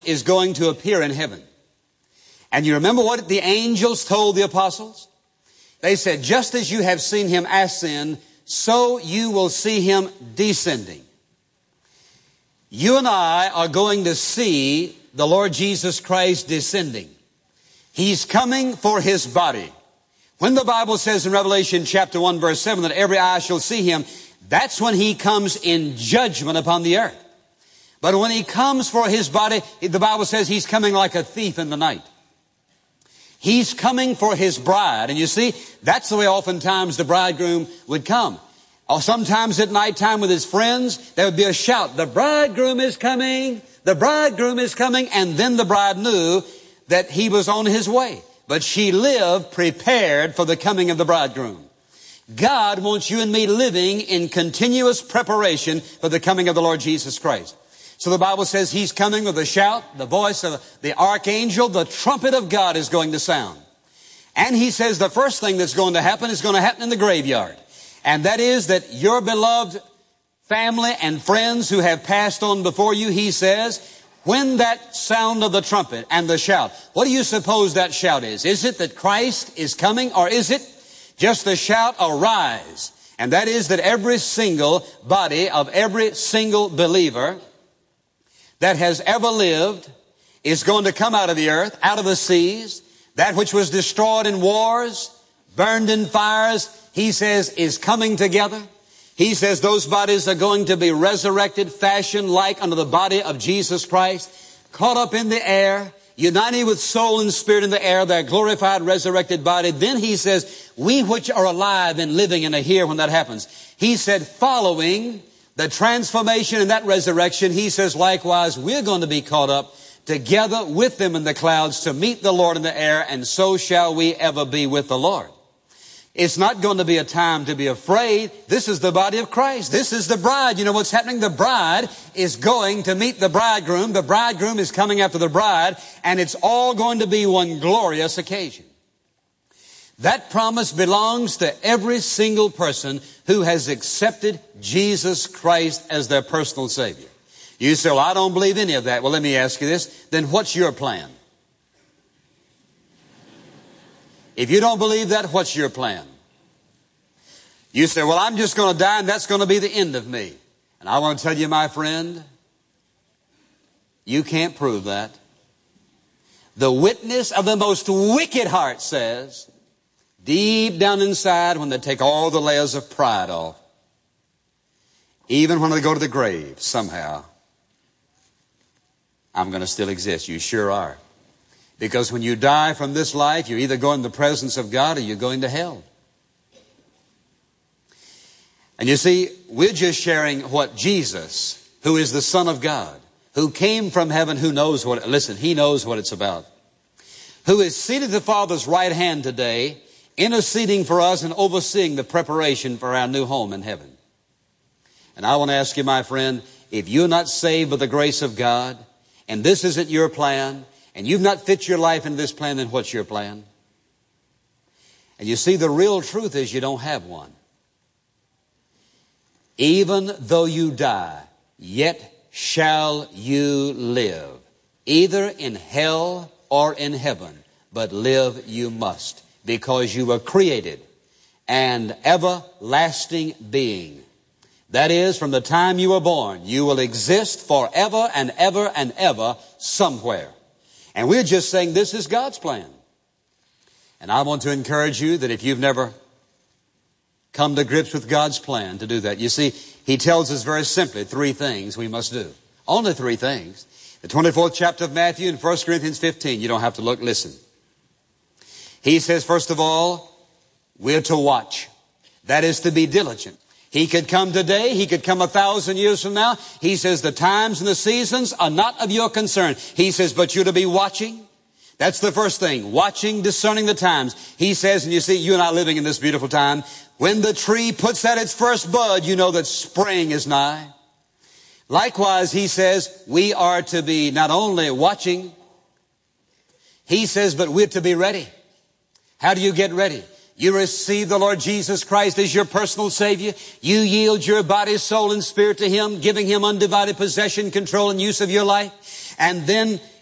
is going to appear in heaven. And you remember what the angels told the apostles? They said, just as you have seen him ascend, so you will see him descending. You and I are going to see the Lord Jesus Christ descending. He's coming for his body. When the Bible says in Revelation chapter 1 verse 7 that every eye shall see him, that's when he comes in judgment upon the earth. But when he comes for his body, the Bible says he's coming like a thief in the night. He's coming for his bride. And you see, that's the way oftentimes the bridegroom would come. Or sometimes at nighttime with his friends, there would be a shout, the bridegroom is coming, the bridegroom is coming. And then the bride knew that he was on his way. But she lived prepared for the coming of the bridegroom. God wants you and me living in continuous preparation for the coming of the Lord Jesus Christ. So the Bible says he's coming with a shout, the voice of the archangel, the trumpet of God is going to sound. And he says the first thing that's going to happen is going to happen in the graveyard. And that is that your beloved family and friends who have passed on before you, he says, when that sound of the trumpet and the shout, what do you suppose that shout is? Is it that Christ is coming, or is it just the shout, arise? And that is that every single body of every single believer that has ever lived is going to come out of the earth, out of the seas. That which was destroyed in wars, burned in fires, he says, is coming together. He says those bodies are going to be resurrected, fashioned like unto the body of Jesus Christ, caught up in the air, united with soul and spirit in the air, their glorified, resurrected body. Then he says, we which are alive and living and are here when that happens. He said, following the transformation and that resurrection, he says, likewise, we're going to be caught up together with them in the clouds to meet the Lord in the air, and so shall we ever be with the Lord. It's not going to be a time to be afraid. This is the body of Christ. This is the bride. You know what's happening? The bride is going to meet the bridegroom. The bridegroom is coming after the bride, and it's all going to be one glorious occasion. That promise belongs to every single person who has accepted Jesus Christ as their personal Savior. You say, well, I don't believe any of that. Well, let me ask you this. Then what's your plan? If you don't believe that, what's your plan? You say, well, I'm just going to die and that's going to be the end of me. And I want to tell you, my friend, you can't prove that. The witness of the most wicked heart says, deep down inside, when they take all the layers of pride off, even when they go to the grave, somehow, I'm going to still exist. You sure are. Because when you die from this life, you either go in the presence of God or you're going to hell. And you see, we're just sharing what Jesus, who is the Son of God, who came from heaven, who knows what, listen, he knows what it's about, who is seated at the Father's right hand today, interceding for us and overseeing the preparation for our new home in heaven. And I want to ask you, my friend, if you're not saved by the grace of God, and this isn't your plan, and you've not fit your life into this plan, then what's your plan? And you see, the real truth is you don't have one. Even though you die, yet shall you live, either in hell or in heaven, but live you must, because you were created an everlasting being. That is, from the time you were born, you will exist forever and ever and ever somewhere. And we're just saying this is God's plan. And I want to encourage you that if you've never come to grips with God's plan, to do that. You see, he tells us very simply 3 things we must do. Only 3 things. The 24th chapter of Matthew and 1 Corinthians 15. You don't have to look, listen. He says, first of all, we're to watch. That is to be diligent. He could come today. He could come 1,000 years from now. He says the times and the seasons are not of your concern. He says, but you're to be watching. That's the first thing. Watching, discerning the times. He says, and you see, you and I living in this beautiful time. When the tree puts out its first bud, you know that spring is nigh. Likewise, he says, we are to be not only watching. He says, but we're to be ready. How do you get ready? You receive the Lord Jesus Christ as your personal Savior. You yield your body, soul, and spirit to Him, giving Him undivided possession, control, and use of your life. and then